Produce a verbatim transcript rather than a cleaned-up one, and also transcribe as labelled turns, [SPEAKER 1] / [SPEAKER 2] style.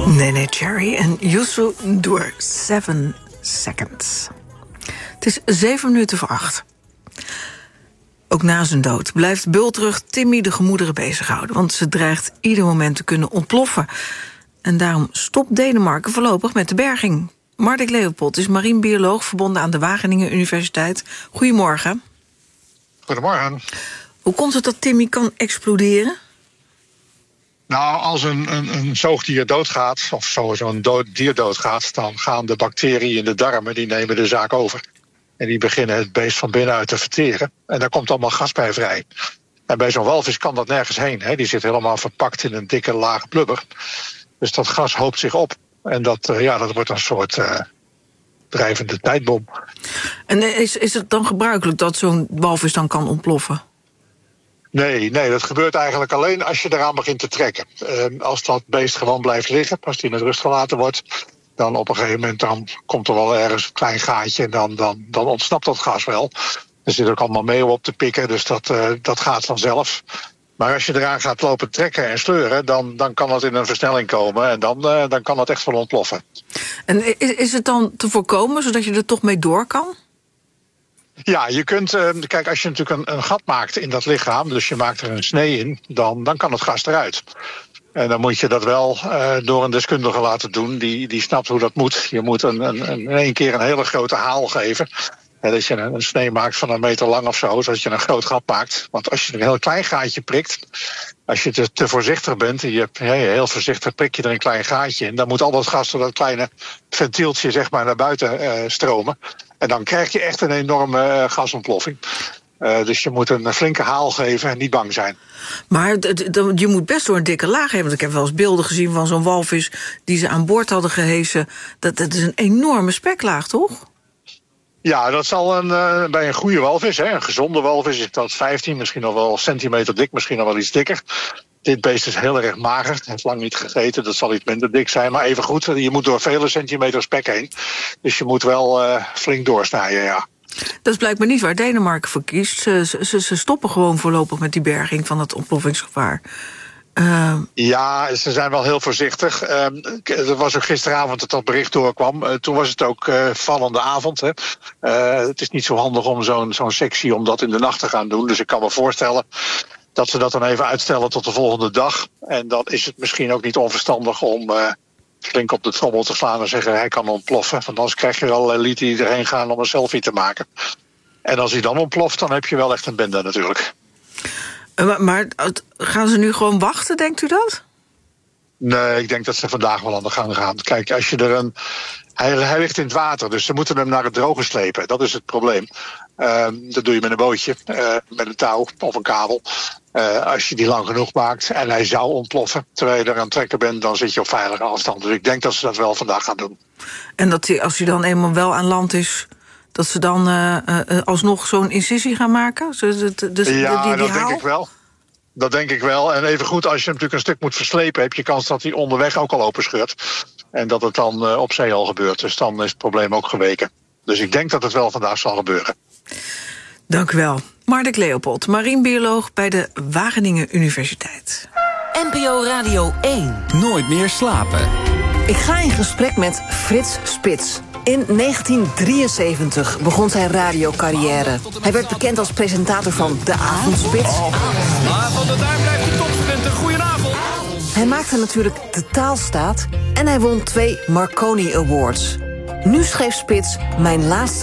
[SPEAKER 1] Nene Cherry en Youssou N'Dour, Seven Seconds. Het is zeven minuten voor acht. Ook na zijn dood blijft bultrug Timmy de gemoederen bezighouden, want ze dreigt ieder moment te kunnen ontploffen. En daarom stopt Denemarken voorlopig met de berging. Mardik Leopold is marinebioloog verbonden aan de Wageningen Universiteit. Goedemorgen.
[SPEAKER 2] Goedemorgen.
[SPEAKER 1] Hoe komt het dat Timmy kan exploderen?
[SPEAKER 2] Nou, als een, een, een zoogdier doodgaat, of zo'n dood, dier doodgaat, dan gaan de bacteriën in de darmen, die nemen de zaak over. En die beginnen het beest van binnenuit te verteren. En daar komt allemaal gas bij vrij. En bij zo'n walvis kan dat nergens heen. Hè. Die zit helemaal verpakt in een dikke laag blubber. Dus dat gas hoopt zich op. En dat, uh, ja, dat wordt een soort uh, drijvende tijdbom.
[SPEAKER 1] En is, is het dan gebruikelijk dat zo'n walvis dan kan ontploffen?
[SPEAKER 2] Nee, nee, dat gebeurt eigenlijk alleen als je eraan begint te trekken. Uh, als dat beest gewoon blijft liggen, als die met rust gelaten wordt, dan op een gegeven moment dan komt er wel ergens een klein gaatje en dan, dan, dan ontsnapt dat gas wel. Er zit ook allemaal meeuwen op te pikken, dus dat, uh, dat gaat vanzelf. Maar als je eraan gaat lopen trekken en sleuren, dan, dan kan dat in een versnelling komen en dan, uh, dan kan dat echt wel ontploffen.
[SPEAKER 1] En is, is het dan te voorkomen, zodat je er toch mee door kan?
[SPEAKER 2] Ja, je kunt, uh, kijk, als je natuurlijk een, een gat maakt in dat lichaam, dus je maakt er een snee in, dan, dan kan het gas eruit. En dan moet je dat wel uh, door een deskundige laten doen, die, die snapt hoe dat moet. Je moet een, een, een, in één keer een hele grote haal geven. En dat je een, een snee maakt van een meter lang of zo, zodat je een groot gat maakt. Want als je een heel klein gaatje prikt, als je te, te voorzichtig bent, en je hebt ja, heel voorzichtig prik je er een klein gaatje in, dan moet al dat gas door dat kleine ventieltje zeg maar naar buiten uh, stromen. En dan krijg je echt een enorme uh, gasontploffing. Uh, dus je moet een flinke haal geven en niet bang zijn.
[SPEAKER 1] Maar je moet best door een dikke laag hebben. Want ik heb wel eens beelden gezien van zo'n walvis die ze aan boord hadden gehesen. Dat, dat is een enorme speklaag, toch?
[SPEAKER 2] Ja, dat zal een, uh, bij een goede walvis, hè, een gezonde walvis, is dat vijftien, misschien nog wel centimeter dik, misschien nog wel iets dikker. Dit beest is heel erg mager, het heeft lang niet gegeten, dat zal iets minder dik zijn. Maar even goed, je moet door vele centimeters spek heen. Dus je moet wel uh, flink doorsnijden, ja.
[SPEAKER 1] Dat is blijkbaar niet waar Denemarken voor kiest. Ze, ze, ze stoppen gewoon voorlopig met die berging van het ontploffingsgevaar. Uh...
[SPEAKER 2] Ja, ze zijn wel heel voorzichtig. Uh, er was ook gisteravond dat dat bericht doorkwam. Uh, toen was het ook uh, vallende avond. Hè. Uh, het is niet zo handig om zo'n zo'n sectie om dat in de nacht te gaan doen. Dus ik kan me voorstellen dat ze dat dan even uitstellen tot de volgende dag. En dan is het misschien ook niet onverstandig om uh, flink op de trommel te slaan en zeggen hij kan ontploffen. Want anders krijg je wel elite die erheen gaan om een selfie te maken. En als hij dan ontploft, dan heb je wel echt een bende natuurlijk.
[SPEAKER 1] Maar, maar gaan ze nu gewoon wachten, denkt u dat?
[SPEAKER 2] Nee, ik denk dat ze vandaag wel aan de gang gaan. Kijk, als je er een... Hij, hij ligt in het water, dus ze moeten hem naar het droge slepen. Dat is het probleem. Uh, dat doe je met een bootje, uh, met een touw of een kabel. Uh, als je die lang genoeg maakt en hij zou ontploffen terwijl je er aan het trekken bent, dan zit je op veilige afstand. Dus ik denk dat ze dat wel vandaag gaan doen.
[SPEAKER 1] En dat hij, als hij dan eenmaal wel aan land is, dat ze dan uh, uh, alsnog zo'n incisie gaan maken? Dus, dus,
[SPEAKER 2] ja,
[SPEAKER 1] die, die
[SPEAKER 2] dat
[SPEAKER 1] haal?
[SPEAKER 2] denk ik wel. Dat denk ik wel. En even goed, als je hem natuurlijk een stuk moet verslepen, heb je kans dat hij onderweg ook al openscheurt. En dat het dan uh, op zee al gebeurt. Dus dan is het probleem ook geweken. Dus ik denk dat het wel vandaag zal gebeuren.
[SPEAKER 1] Dank u wel. Mardik Leopold, marinebioloog bij de Wageningen Universiteit.
[SPEAKER 3] N P O Radio één.
[SPEAKER 4] Nooit meer slapen.
[SPEAKER 5] Ik ga in gesprek met Frits Spits. In negentien drieënzeventig begon zijn radiocarrière. Hij werd bekend als presentator van De Avondspits.
[SPEAKER 4] Maar van der Duim blijft de topstudenten. Goedenavond.
[SPEAKER 5] Hij maakte natuurlijk De Taalstaat en hij won twee Marconi Awards. Nu schreef Spits Mijn Laatste